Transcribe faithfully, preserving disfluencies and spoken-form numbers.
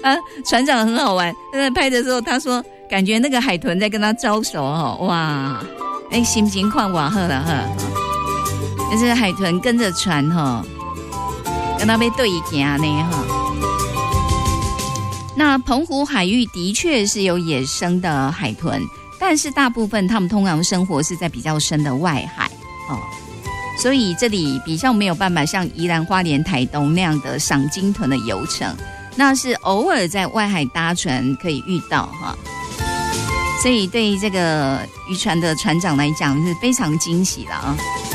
啊，船长很好玩，在拍的时候他说感觉那个海豚在跟他招手哦，哇，哎，心情况瓦赫了哈，但是海豚跟着船哈，跟他被对行呢哈。那澎湖海域的确是有野生的海豚，但是大部分他们通常生活是在比较深的外海哦，所以这里比较没有办法像宜兰花莲台东那样的赏鲸豚的游程，那是偶尔在外海搭船可以遇到哈，所以对这个渔船的船长来讲是非常惊喜了啊。